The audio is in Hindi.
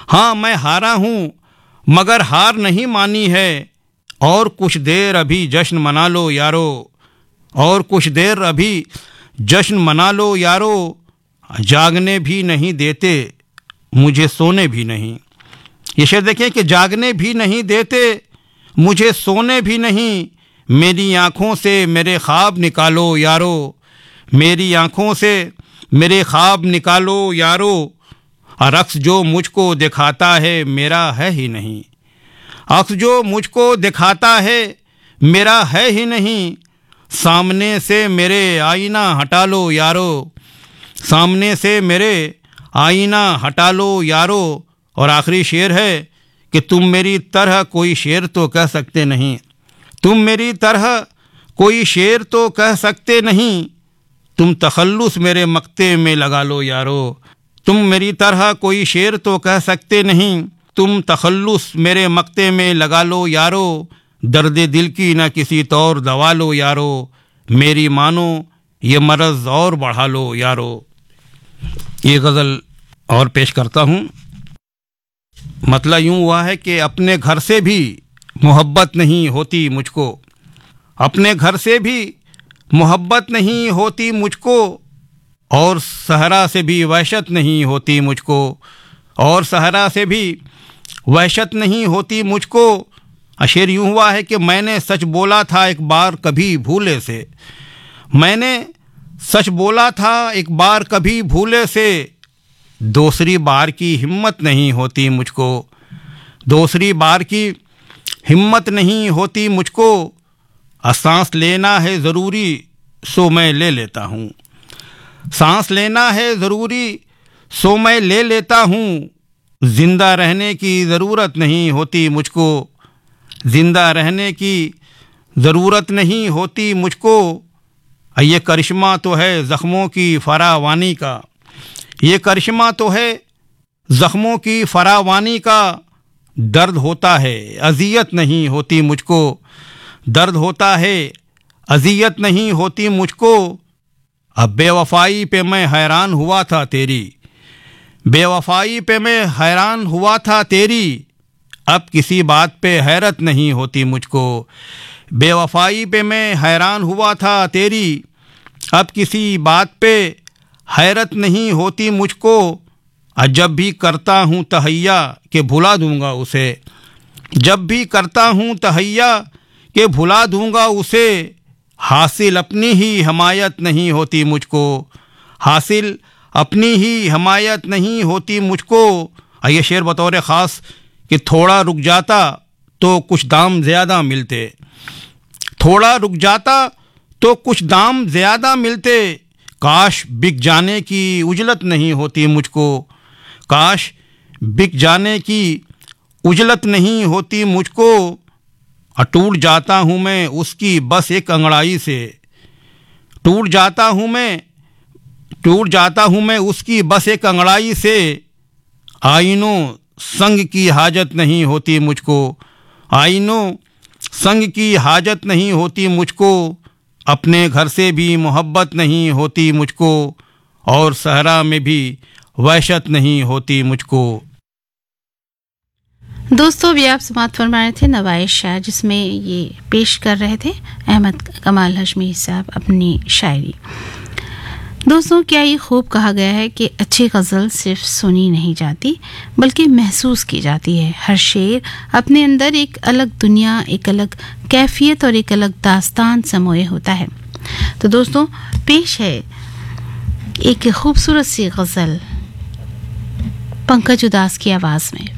हाँ मैं हारा हूँ मगर हार नहीं मानी है, और कुछ देर अभी जश्न मना लो यारो, और कुछ देर अभी जश्न मना लो यारो, जागने भी नहीं देते मुझे सोने भी नहीं। ये शेर देखिए कि जागने भी नहीं देते मुझे सोने भी नहीं, मेरी आँखों से मेरे ख्वाब निकालो यारो, मेरी आँखों से मेरे ख्वाब निकालो यारो, अक्स जो मुझको दिखाता है मेरा है ही नहीं, अक्स जो मुझको दिखाता है मेरा है ही नहीं, सामने से मेरे आईना हटा लो यारो, सामने से मेरे आईना हटा लो यारो। और आखिरी शेर है कि तुम मेरी तरह कोई शेर तो कह सकते नहीं, तुम मेरी तरह कोई शेर तो कह सकते नहीं, तुम तखल्लुस मेरे मक्ते में लगा लो यारो, तुम मेरी तरह कोई शेर तो कह सकते नहीं, तुम तखल्लुस मेरे मक्ते में लगा लो यारो, दर्द दिल की न किसी तौर दवा लो यारो, मेरी मानो ये मरज़ और बढ़ा लो यारो। ये गज़ल और पेश करता हूँ। मतलब यूँ हुआ है कि अपने घर से भी मोहब्बत नहीं होती मुझको, अपने घर से भी मोहब्बत नहीं होती मुझको, और सहरा से भी वहशत नहीं होती मुझको, और सहरा से भी वहशत नहीं होती मुझको। शेर यूँ हुआ है कि मैंने सच बोला था एक बार कभी भूले से, मैंने सच बोला था एक बार कभी भूले से, दूसरी बार की हिम्मत नहीं होती मुझको, दूसरी बार की हिम्मत नहीं होती मुझको, सांस लेना है ज़रूरी सो मैं ले लेता हूँ, सांस लेना है ज़रूरी सो मैं ले लेता हूँ, ज़िंदा रहने की ज़रूरत नहीं होती मुझको, ज़िंदा रहने की ज़रूरत नहीं होती मुझको, ये करिश्मा तो है ज़ख्मों की फरावानी का, ये करिश्मा तो है ज़ख्मों की फरावानी का, दर्द होता है अज़ियत नहीं होती मुझको, दर्द होता है अज़ियत नहीं होती मुझको, अब बेवफ़ाई पे मैं हैरान हुआ था तेरी, बेवफ़ाई पे मैं हैरान हुआ था तेरी, अब किसी बात पे हैरत नहीं होती मुझको, बेवफ़ाई पे मैं हैरान हुआ था तेरी, अब किसी बात पे हैरत नहीं होती मुझको, जब भी करता हूँ तहैया कि भुला दूँगा उसे, जब भी करता हूँ तहैया कि भुला दूँगा उसे, हासिल अपनी ही हमायत नहीं होती मुझको, हासिल अपनी ही हमायत नहीं होती मुझको। ये शेर बतौर ख़ास कि थोड़ा रुक जाता तो कुछ दाम ज़्यादा मिलते, थोड़ा रुक जाता तो कुछ दाम ज़्यादा मिलते, काश बिक जाने की उजलत नहीं होती मुझको, काश बिक जाने की उजलत नहीं होती मुझको, टूट जाता हूँ मैं उसकी बस एक अंगड़ाई से, टूट जाता हूँ मैं, टूट जाता हूँ मैं उसकी बस एक अंगड़ाई से, आईनों संग की हाजत नहीं होती मुझको, आईनों संग की हाजत नहीं होती मुझको, अपने घर से भी मोहब्बत नहीं होती मुझको, और सहरा में भी वहशत नहीं होती मुझको। दोस्तों अभी आप समाप्त फरमा रहे थे नवाइश शायर, जिसमें ये पेश कर रहे थे अहमद कमाल हाशमी साहब अपनी शायरी। दोस्तों क्या ये खूब कहा गया है कि अच्छी गज़ल सिर्फ सुनी नहीं जाती बल्कि महसूस की जाती है। हर शेर अपने अंदर एक अलग दुनिया, एक अलग कैफियत और एक अलग दास्तान समोए होता है। तो दोस्तों पेश है एक खूबसूरत सी गज़ल पंकज उदास की आवाज़ में।